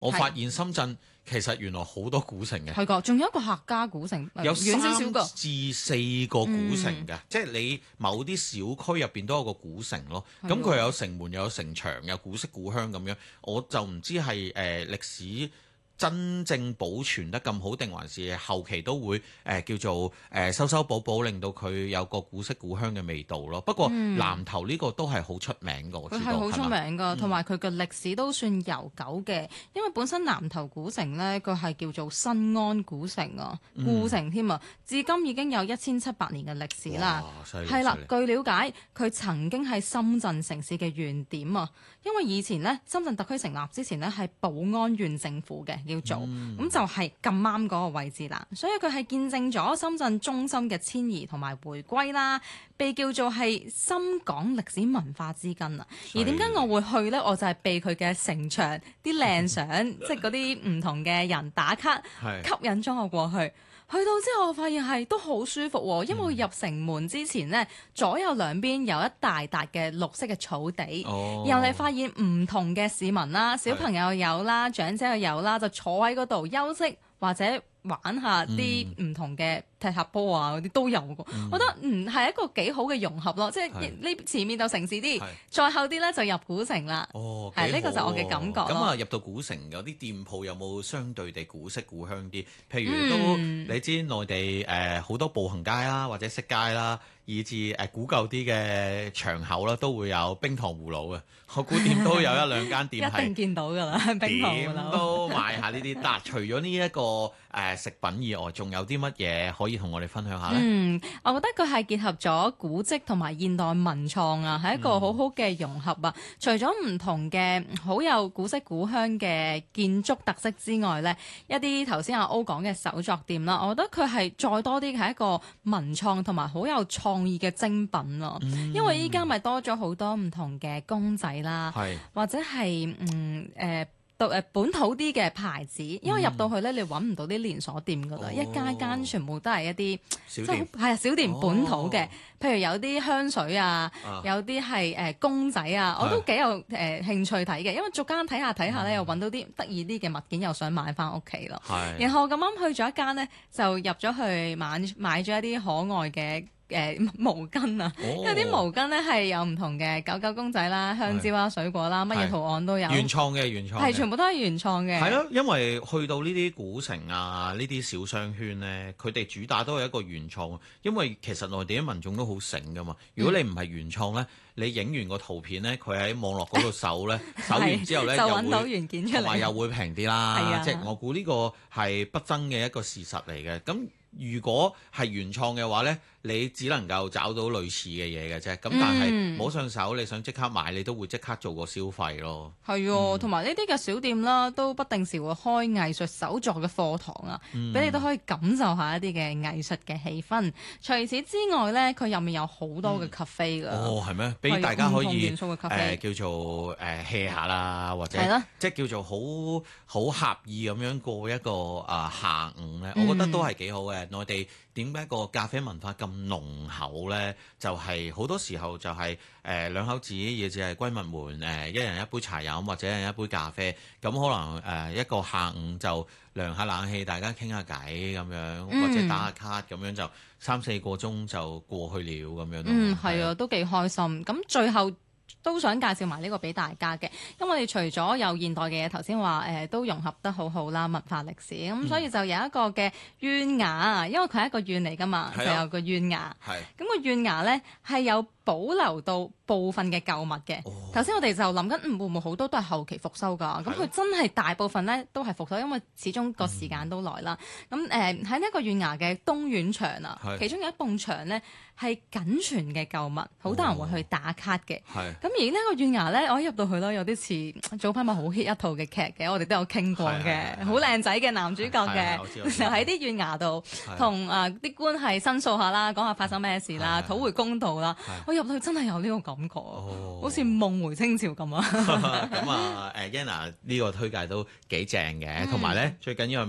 我發現深圳其實原來好多古城嘅， 係個，仲有一個客家古城， 有遠少少個 3至4個古城嘅，即係你某啲小區入邊都有個古城咯。咁佢有城門，又有城牆，有古色古香咁樣。我就唔知係歷史真正保存得咁好，定還是後期都會叫做修修補補，令到佢有個古色古香嘅味道咯。不過南頭呢個都係好出名㗎，我知道佢係好出名㗎，同埋係佢嘅歷史都算悠久嘅。因為本身南頭古城呢，佢係叫做新安古城啊，故城添啊，至今已經有1700年嘅歷史啦。 哇犀利係啦， 犀利據了解，佢曾經係深圳城市嘅原點啊。因為以前呢，深圳特區成立之前呢，係寶安縣政府嘅叫做，咁就係咁啱嗰個位置啦。所以佢係見證咗深圳中心嘅遷移同埋回歸啦，被叫做係深港歷史文化之根啊。而點解我會去呢？我就係被佢嘅城牆啲靚相，即係嗰啲唔同嘅人打卡，吸引咗我過去。去到之後，我發現係都好舒服喎，因為入城門之前呢，左右兩邊有一大笪嘅綠色嘅草地，然後你發現唔同嘅市民啦，小朋友有啦，長者又有啦，就坐喺嗰度休息或者玩下啲唔同嘅踢下波啊嗰啲都有嘅，我覺得係一個幾好嘅融合咯，即係呢前面就城市啲，再後啲咧就入古城啦。係呢個就我嘅感覺咯。 咁啊，入到古城有啲店鋪有冇相對地古色古香啲？譬如都你知內地好多步行街啦，或者色街啦，以至古舊啲嘅場口啦，都會有冰糖葫蘆嘅。我估店都有一兩間店係一定見到㗎啦，冰糖葫蘆點都賣下呢啲。但除咗呢一個食品以外，仲有啲乜嘢可以同我哋分享下呢？ 我覺得佢係結合咗古蹟同埋現代文創啊，係一個好好嘅融合啊。除咗唔同嘅好有古色古香嘅建築特色之外呢，一啲頭先阿歐講嘅手作店啦，我覺得佢係再多啲係一個文創同埋好有創意嘅精品咯。因為依家咪多咗好多唔同嘅公仔啦，或者係本土啲嘅牌子，因為入到去咧，你揾唔到啲連鎖店噶啦，一間間全部都係一啲小店， 係啊小店本土嘅，譬如有啲香水啊，有啲係公仔啊，我都幾有興趣睇嘅，因為逐間睇下咧，又揾到啲得意啲嘅物件，又想買翻屋企咯。然後咁啱去咗一間咧，就入咗去買咗一啲可愛嘅毛巾啊，因為啲毛巾咧係有唔同嘅狗公仔啦、香蕉啦、水果啦，乜嘢圖案都有。原創係全部都係原創嘅。 係咯，因為去到呢啲古城啊、呢啲小商圈咧，佢哋主打都係一個原創。因為其實內地啲民眾都好醒噶嘛。如果你唔係原創咧，你影完個圖片咧，佢喺網絡嗰度搜咧，搜完之後咧就揾到原件出嚟， 同埋又會平啲啦。即係我估呢個係不爭嘅一個事實嚟嘅。咁如果係原創嘅話咧，你只能夠找到類似嘅嘢嘅啫，咁但係摸上手，你想即刻買，你都會即刻做個消費咯。 係同埋呢啲嘅小店啦，都不定時會開藝術手作嘅課堂啊，俾你都可以感受下一啲嘅藝術嘅氣氛。除此之外咧，佢入面有好多嘅 cafe 㗎。 係咩？俾大家可以叫做hea 下啦，或者即係叫做好合意咁樣過一個下午咧，我覺得都係幾好嘅。內地點解個咖啡文化咁濃厚呢？就係好多時候就係兩口子，亦或者係閨蜜們一人一杯茶飲或者一人一杯咖啡，咁可能一個下午就涼下冷氣，大家傾下偈咁樣，或者打下卡咁樣就3-4個鐘就過去了咁樣咯。 係啊，都幾開心。咁最後都想介紹埋呢個俾大家嘅，因為我哋除咗有現代嘅嘢，頭先話都融合得好好啦，文化歷史咁，所以就有一個嘅縣衙，因為佢係一個縣嚟㗎嘛，就有個縣衙。咁個縣衙咧係有保留到部分嘅舊物嘅。頭先我哋就諗緊，會唔會好多都係後期復修㗎？咁佢真係大部分咧都係復修，因為始終個時間都耐啦。咁喺呢一個縣衙嘅東院牆啊，其中有一埲牆咧係僅存嘅舊物，好多人會去打卡嘅。咁而呢個縣衙咧，我一入到去咯，有啲似早排咪好 hit 一套嘅劇嘅，我哋都有傾過嘅，好靚仔嘅男主角嘅，就喺啲縣衙度同啲官係申訴下啦，講下發生咩事啦，討回公道啦。我入到去真係有呢個感覺，好似夢回清朝咁啊！ 咁Yana 呢個推介都幾正嘅，同埋咧最緊要係咩啊？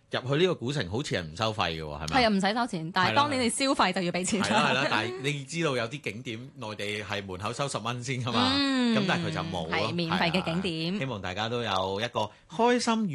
入去呢個古城好似係唔收費嘅喎，係咪？ 係啊，唔使收錢，但係當你哋消費就要俾錢。 係啦，但係你知道有啲景點內地係門口收10蚊先㗎嘛，咁但係佢就冇咯， 係免費嘅景點。 希望大家都有一個開心